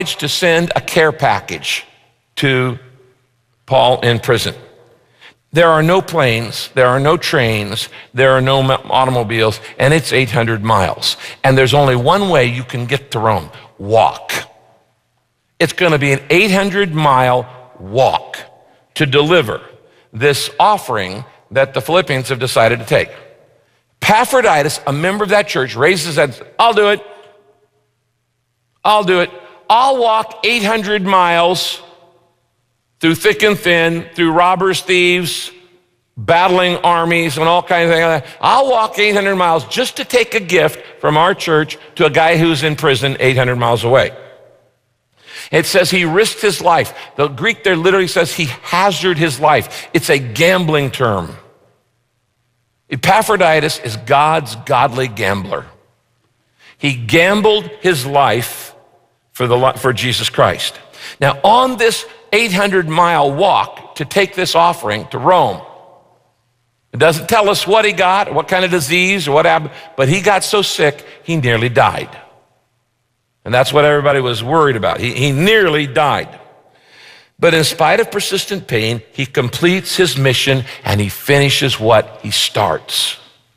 to send a care package to Paul in prison. There are no planes, there are no trains, there are no automobiles, and it's 800 miles. And there's only one way you can get to Rome: walk. It's going to be an 800-mile walk to deliver this offering that the Philippians have decided to take. Epaphroditus, a member of that church, raises his hand. I'll do it. I'll do it. I'll walk 800 miles through thick and thin, through robbers, thieves, battling armies, and all kinds of things. I'll walk 800 miles just to take a gift from our church to a guy who's in prison 800 miles away. It says he risked his life. The Greek there literally says he hazarded his life. It's a gambling term. Epaphroditus is God's godly gambler. He gambled his life for Jesus Christ. Now, on this 800-mile walk to take this offering to Rome, it doesn't tell us what he got, or what kind of disease, or what happened, but he got so sick, he nearly died. And that's what everybody was worried about. He nearly died. But in spite of persistent pain, he completes his mission and he finishes what he starts.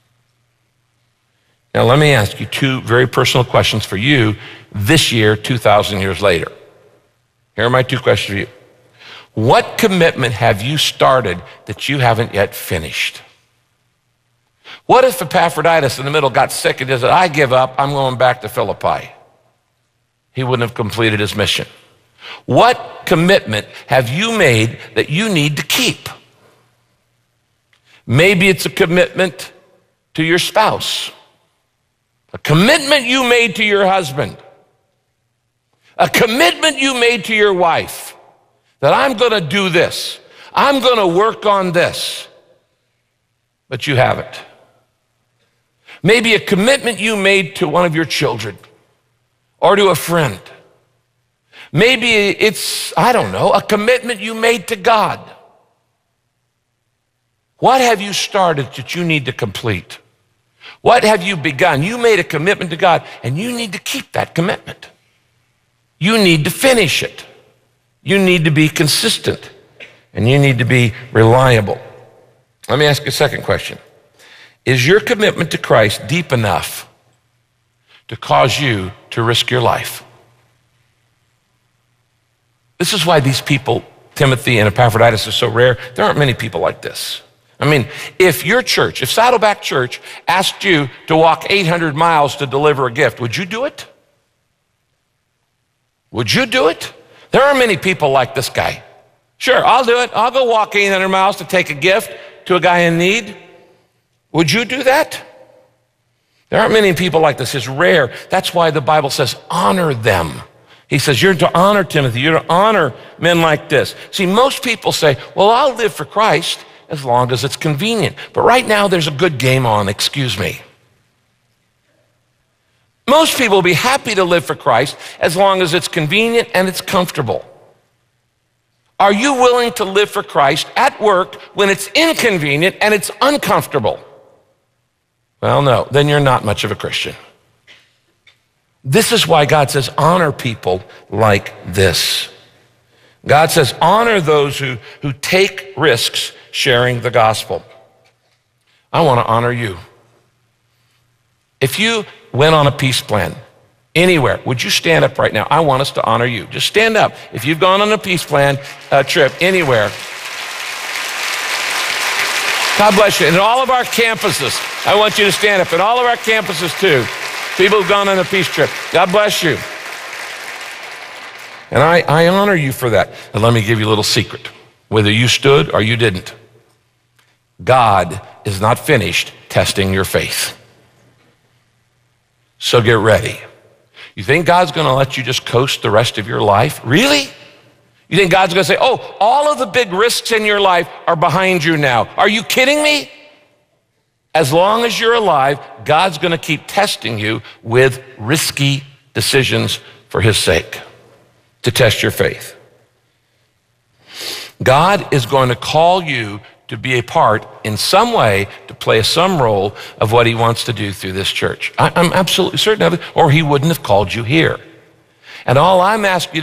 Now, let me ask you two very personal questions for you this year, 2,000 years later. Here are my two questions for you. What commitment have you started that you haven't yet finished? What if Epaphroditus in the middle got sick and just said, I give up, I'm going back to Philippi? He wouldn't have completed his mission. What commitment have you made that you need to keep? Maybe it's a commitment to your spouse, a commitment you made to your husband, a commitment you made to your wife, that I'm going to do this, I'm going to work on this, but you haven't. Maybe a commitment you made to one of your children or to a friend. Maybe it's, I don't know, a commitment you made to God. What have you started that you need to complete? What have you begun? You made a commitment to God, and you need to keep that commitment. You need to finish it. You need to be consistent, and you need to be reliable. Let me ask you a second question. Is your commitment to Christ deep enough to cause you to risk your life? This is why these people, Timothy and Epaphroditus, are so rare. There aren't many people like this. I mean, if your church, if Saddleback Church asked you to walk 800 miles to deliver a gift, would you do it? Would you do it? There aren't many people like this guy. Sure, I'll do it. I'll go walk 800 miles to take a gift to a guy in need. Would you do that? There aren't many people like this. It's rare. That's why the Bible says, honor them. He says, you're to honor Timothy. You're to honor men like this. See, most people say, well, I'll live for Christ as long as it's convenient. But right now, there's a good game on, excuse me. Most people will be happy to live for Christ as long as it's convenient and it's comfortable. Are you willing to live for Christ at work when it's inconvenient and it's uncomfortable? Well, no, then you're not much of a Christian. This is why God says, honor people like this. God says, honor those who take risks sharing the gospel. I want to honor you. If you went on a peace plan anywhere, would you stand up right now? I want us to honor you. Just stand up. If you've gone on a peace plan trip anywhere. God bless you. And at all of our campuses, I want you to stand up. At all of our campuses too. People who've gone on a peace trip. God bless you. And I honor you for that. And let me give you a little secret. Whether you stood or you didn't, God is not finished testing your faith. So get ready. You think God's going to let you just coast the rest of your life? Really? You think God's going to say, oh, all of the big risks in your life are behind you now. Are you kidding me? As long as you're alive, God's going to keep testing you with risky decisions for his sake, to test your faith. God is going to call you to be a part in some way, to play some role of what he wants to do through this church. I'm absolutely certain of it, or he wouldn't have called you here. And all I'm asking you